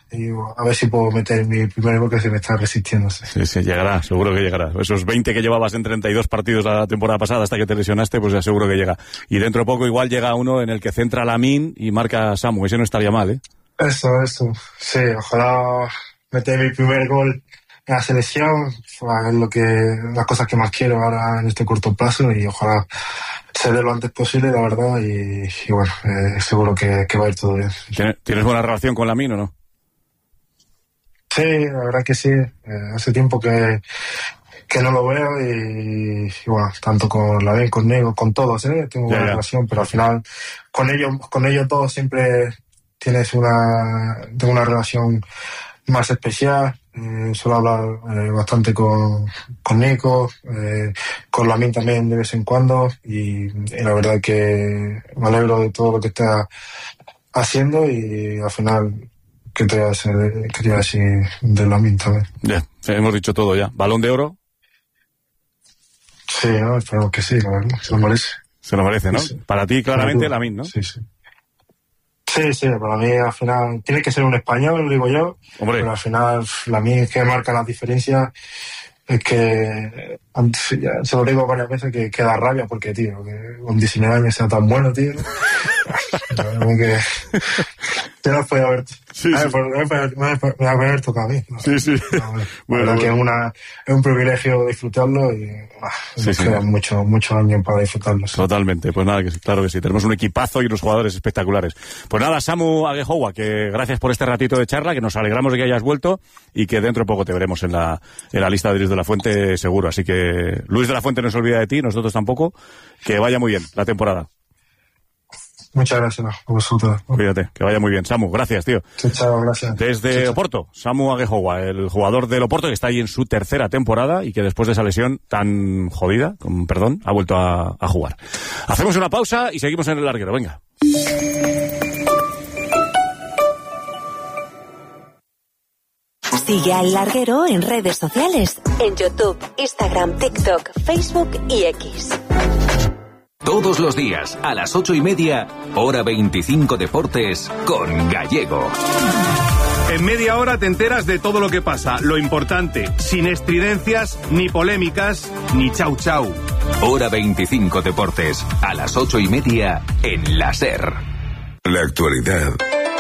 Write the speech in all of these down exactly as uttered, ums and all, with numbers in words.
y bueno, a ver si puedo meter mi primer gol, que se me está resistiendo. Sí, sí, llegará, seguro que llegará. Esos veinte que llevabas en treinta y dos partidos la temporada pasada hasta que te lesionaste, pues ya seguro que llega. Y dentro de poco igual llega uno en el que centra Lamine y marca Samu, ese no estaría mal, ¿eh? Eso, eso. Sí, ojalá meter mi primer gol en la selección, es lo que, las cosas que más quiero ahora en este corto plazo, y ojalá se dé lo antes posible, la verdad, y, y bueno, eh, seguro que, que va a ir todo bien. ¿Tienes buena relación con Lamine o no? Sí, la verdad que sí. Eh, hace tiempo que, que no lo veo y, y bueno, tanto con Lamine, conmigo, con todos, ¿eh? Tengo buena yeah, relación, pero al final con ellos, con ellos todos siempre tienes una, tengo una relación más especial. Eh, suelo hablar eh, bastante con, con Nico, eh, con Lamine también de vez en cuando, y, y la verdad que me alegro de todo lo que está haciendo, y al final que te voy a hacer, que te voy a decir de Lamine también. Ya, yeah, hemos dicho todo ya. ¿Balón de oro? Sí, ¿no? Esperemos que sí, la verdad, se lo merece. Se lo merece, ¿no? Sí, sí. Para ti claramente Lamine, ¿no? Sí, sí. Sí, sí, para mí al final tiene que ser un español, lo digo yo. Hombre. Pero al final Lamine es que marca las diferencias. Es que ya se lo digo varias veces que, que da rabia, porque, tío, que con diecinueve años sea tan bueno, tío. que ya no puede haber, sí, sí. me va a haber tocado a mí, ¿no? Sí, sí. No, bueno, bueno, que es, una, es un privilegio disfrutarlo, y ah, sí, nos sí. quedan muchos muchos años para disfrutarlo. ¿Sí? Totalmente, pues nada, que claro que sí, tenemos un equipazo y unos jugadores espectaculares. Pues nada, Samu Aguejoa, que gracias por este ratito de charla, que nos alegramos de que hayas vuelto, y que dentro de poco te veremos en la, en la lista de Luis de la Fuente seguro. Así que Luis de la Fuente no se olvida de ti, nosotros tampoco. Que vaya muy bien la temporada. Muchas gracias, a vosotros. Cuídate, que vaya muy bien. Samu, gracias, tío. Chao, chao, gracias. Desde chao, chao. Oporto, Samu Aguejoa, el jugador del Oporto, que está ahí en su tercera temporada y que después de esa lesión tan jodida, con perdón, ha vuelto a, a jugar. Hacemos una pausa y seguimos en el larguero, venga. Sigue al Larguero en redes sociales, en YouTube, Instagram, TikTok, Facebook y X. Todos los días, a las ocho y media, hora veinticinco Deportes, con Gallego. En media hora te enteras de todo lo que pasa, lo importante, sin estridencias, ni polémicas, ni chau chau. Hora veinticinco Deportes, a las ocho y media, en la SER. La actualidad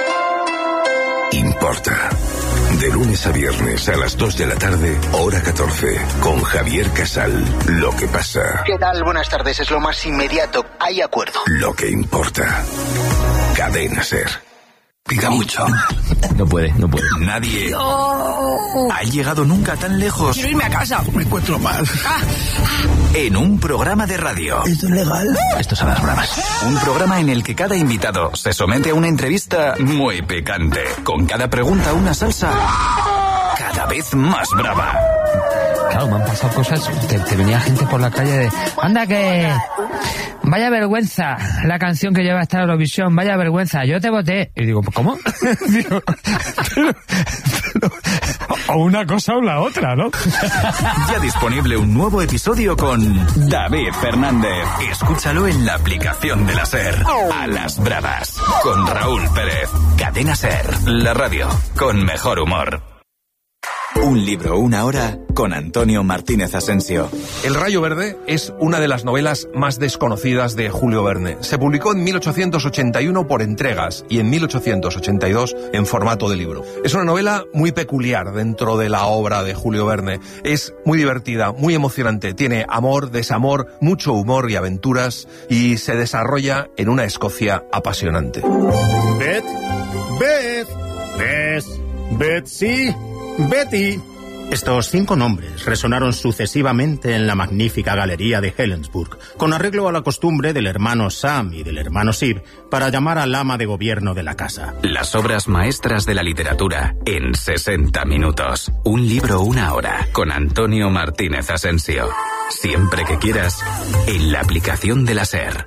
importa. De lunes a viernes a las dos de la tarde, hora catorce, con Javier Casal. Lo que pasa. ¿Qué tal? Buenas tardes, es lo más inmediato. Hay acuerdo. Lo que importa. Cadena SER. Pica mucho. No puede, no puede. Nadie no. ha llegado nunca tan lejos. Quiero irme a casa. Me encuentro mal. Ah. En un programa de radio. ¿Esto es legal? Esto son las bromas. Un programa en el que cada invitado se somete a una entrevista muy picante. Con cada pregunta una salsa cada vez más brava. Claro, me han pasado cosas. Te, te venía gente por la calle de... ¡Anda que... vaya vergüenza la canción que lleva esta Eurovisión! ¡Vaya vergüenza! Yo te voté. Y digo, ¿cómo? digo, pero, pero, o una cosa o la otra, ¿no? Ya disponible un nuevo episodio con David Fernández. Escúchalo en la aplicación de la SER. A las bravas. Con Raúl Pérez. Cadena SER. La radio con mejor humor. Un libro, una hora, con Antonio Martínez Asensio. El Rayo Verde es una de las novelas más desconocidas de Julio Verne. Se publicó en mil ochocientos ochenta y uno por entregas y en mil ochocientos ochenta y dos en formato de libro. Es una novela muy peculiar dentro de la obra de Julio Verne. Es muy divertida, muy emocionante. Tiene amor, desamor, mucho humor y aventuras, y se desarrolla en una Escocia apasionante. Beth, Beth, Beth, Betsy, Betty. Estos cinco nombres resonaron sucesivamente en la magnífica galería de Helensburgh, con arreglo a la costumbre del hermano Sam y del hermano Sib para llamar al ama de gobierno de la casa. Las obras maestras de la literatura en sesenta minutos. Un libro, una hora, con Antonio Martínez Asensio. Siempre que quieras, en la aplicación de la SER.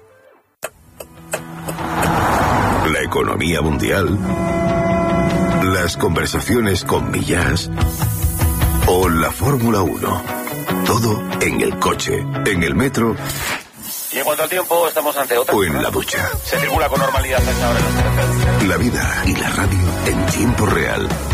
La economía mundial, las conversaciones con Millás o la Fórmula uno. Todo en el coche, en el metro. Y en cuanto al tiempo, estamos ante otra. O en la ducha. Se circula con normalidad a esta hora en los terceros. La vida y la radio en tiempo real.